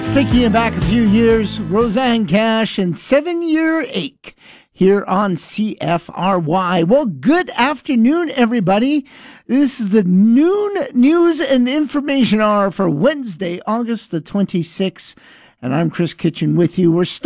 Taking you back a few years, Rosanne Cash and 7-Year Ache here on CFRY. Well, good afternoon, everybody. This is the noon news and information hour for Wednesday, August the 26th, and I'm Chris Kitchen with you. We're